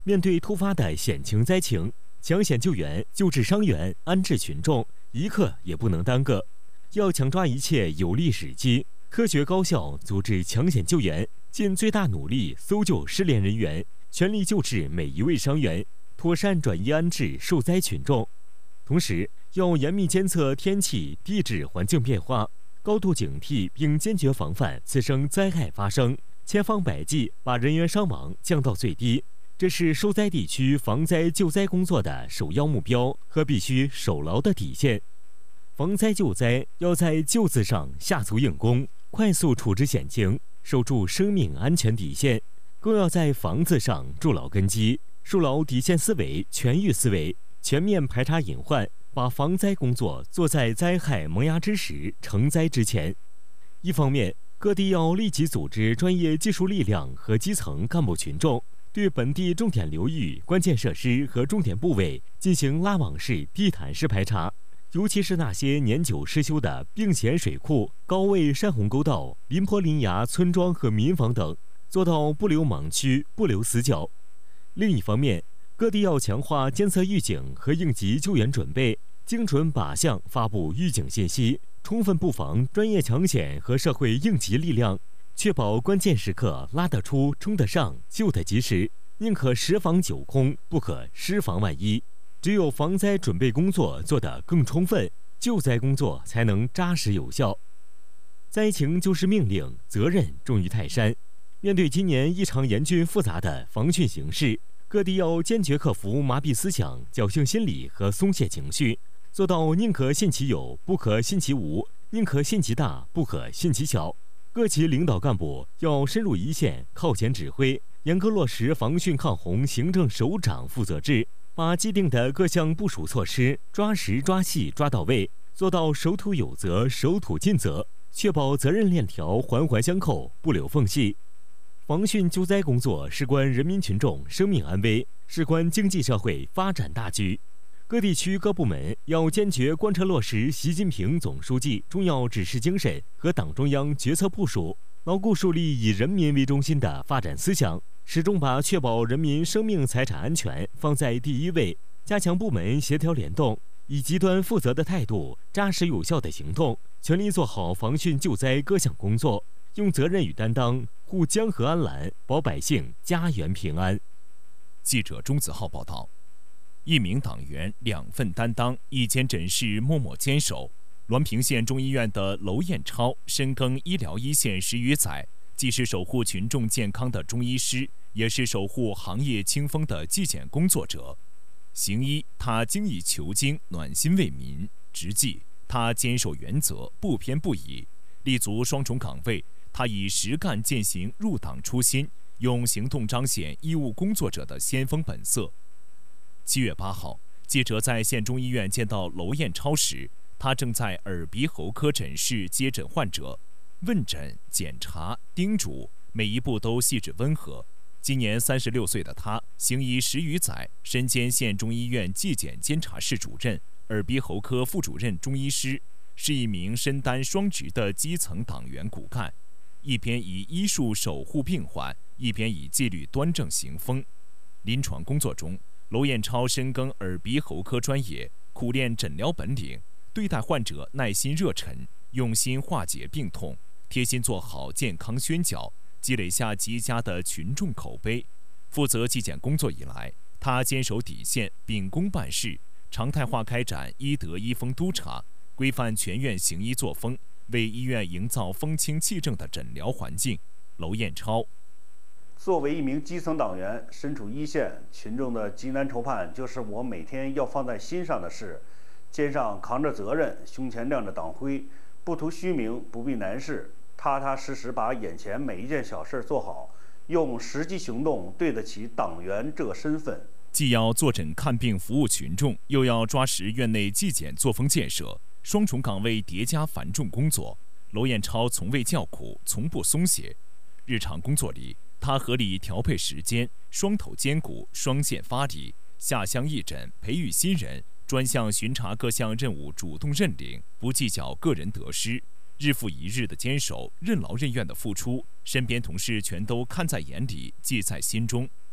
面对突发的险情灾情，抢险救援、救治伤员、安置群众，一刻也不能耽搁，要抢抓一切有利时机，科学高效组织抢险救援，尽最大努力搜救失联人员，全力救治每一位伤员，妥善转移安置受灾群众。同时，要严密监测天气、地质环境变化，高度警惕并坚决防范次生灾害发生，千方百计把人员伤亡降到最低。这是受灾地区防灾救灾工作的首要目标和必须守牢的底线。防灾救灾要在救字上下足硬功，快速处置险情，守住生命安全底线，更要在防字上筑牢根基，树牢底线思维、全域思维，全面排查隐患，把防灾工作做在灾害萌芽之时、成灾之前。一方面，各地要立即组织专业技术力量和基层干部群众，对本地重点流域、关键设施和重点部位进行拉网式、地毯式排查，尤其是那些年久失修的并险水库、高位山洪沟道、临坡临崖村庄和民房等，做到不留盲区、不留死角。另一方面，各地要强化监测预警和应急救援准备，精准靶向发布预警信息，充分布防专业抢险和社会应急力量，确保关键时刻拉得出、冲得上、救得及时，宁可10防9空，不可失防万一。只有防灾准备工作做得更充分，救灾工作才能扎实有效。灾情就是命令，责任重于泰山。面对今年异常严峻复杂的防汛形势，各地要坚决克服麻痹思想、侥幸心理和松懈情绪，做到宁可信其有，不可信其无；宁可信其大，不可信其小。各级领导干部要深入一线，靠前指挥，严格落实防汛抗洪行政首长负责制，把既定的各项部署措施抓实抓细抓到位，做到守土有责、守土尽责，确保责任链条环环相扣，不留缝隙。防汛救灾工作事关人民群众生命安危，事关经济社会发展大局。各地区各部门要坚决贯彻落实习近平总书记重要指示精神和党中央决策部署，牢固树立以人民为中心的发展思想，始终把确保人民生命财产安全放在第一位，加强部门协调联动，以极端负责的态度、扎实有效的行动，全力做好防汛救灾各项工作，用责任与担当护江河安澜，保百姓家园平安。 记者钟子浩报道。1名党员2份担当，一间诊室默默坚守。滦平县中医院的娄彦超深耕医疗一线10余载，既是守护群众健康的中医师，也是守护行业清风的纪检工作者。行医，他精益求精，暖心为民；执纪，他坚守原则，不偏不倚。立足双重岗位，他以实干践行入党初心，用行动彰显医务工作者的先锋本色。7月8号，记者在县中医院见到娄彦超时，他正在耳鼻喉科诊室接诊患者，问诊、检查、叮嘱，每一步都细致温和。今年36岁的他，行医10余载，身兼县中医院纪检监察室主任、耳鼻喉科副主任中医师，是一名身担双职的基层党员骨干，一边以医术守护病患，一边以纪律端正行风。临床工作中，娄彦超深耕耳鼻喉科专业，苦练诊疗本领，对待患者耐心热忱，用心化解病痛，贴心做好健康宣教，积累下极佳的群众口碑。负责纪检工作以来，他坚守底线，秉公办事，常态化开展医德医风督查，规范全院行医作风，为医院营造风清气正的诊疗环境。娄彦超。 作为一名基层党员，身处一线，群众的急难愁盼就是我每天要放在心上的事。肩上扛着责任，胸前亮着党徽，不图虚名，不避难事，踏踏实实把眼前每一件小事做好，用实际行动对得起党员这个身份。 既要坐诊看病服务群众，又要抓实院内纪检作风建设，双重岗位叠加繁重工作。娄彦超从未叫苦，从不松懈。日常工作里，他合理调配时间，双头兼顾，双线发力，下乡义诊，培育新人，专项巡查各项任务主动认领，不计较个人得失，日复一日的坚守，任劳任怨的付出，身边同事全都看在眼里，记在心中。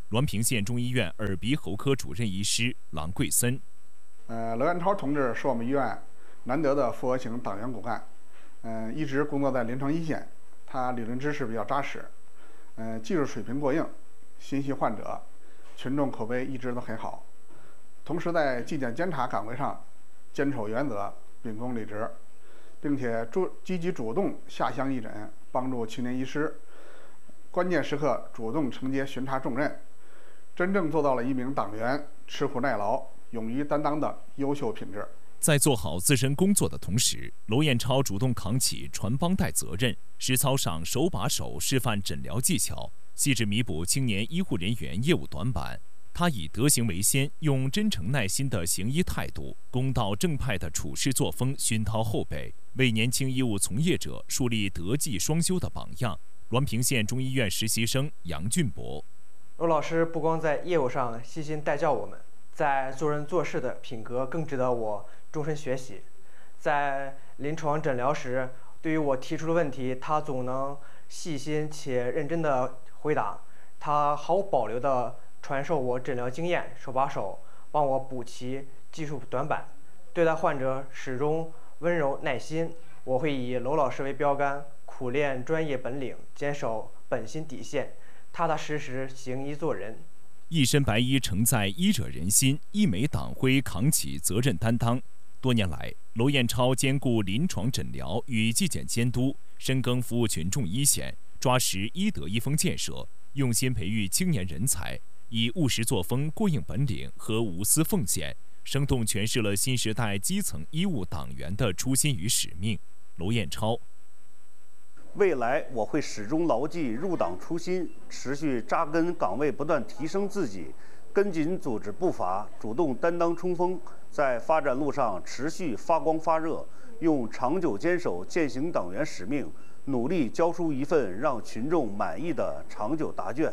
滦平县中医院耳鼻喉科主任医师郎桂森。 娄彦超同志是我们医院难得的复合型党员骨干，一直工作在临床一线，他理论知识比较扎实，技术水平过硬，心系患者，群众口碑一直都很好。同时在纪检监察岗位上坚守原则，秉公履职，并且积极主动下乡义诊，帮助青年医师，关键时刻主动承接巡查重任，真正做到了一名党员吃苦耐劳、勇于担当的优秀品质。 在做好自身工作的同时，娄彦超主动扛起传帮带责任，实操上手把手示范诊疗技巧，细致弥补青年医护人员业务短板。他以德行为先，用真诚耐心的行医态度、公道正派的处事作风熏陶后辈，为年轻医务从业者树立德技双修的榜样。滦平县中医院实习生杨俊博： 娄老师不光在业务上悉心带教我们，在做人做事的品格更值得我终身学习。在临床诊疗时，对于我提出的问题，他总能细心且认真地回答，他毫无保留地传授我诊疗经验，手把手帮我补齐技术短板，对待患者始终温柔耐心。我会以娄老师为标杆，苦练专业本领，坚守本心底线，踏踏实实行医做人。 一身白衣承载医者仁心，一枚党徽扛起责任担当。多年来，娄彦超兼顾临床诊疗与纪检监督，深耕服务群众一线，抓实医德医风建设，用心培育青年人才，以务实作风、过硬本领和无私奉献，生动诠释了新时代基层医务党员的初心与使命。娄彦超： 未来我会始终牢记入党初心，持续扎根岗位，不断提升自己，跟紧组织步伐，主动担当冲锋，在发展路上持续发光发热，用长久坚守践行党员使命，努力交出一份让群众满意的长久答卷。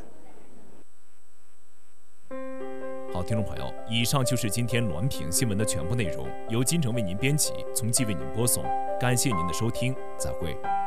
好，听众朋友，以上就是今天滦平新闻的全部内容，由金城为您编辑，从纪为您播送。感谢您的收听，再会。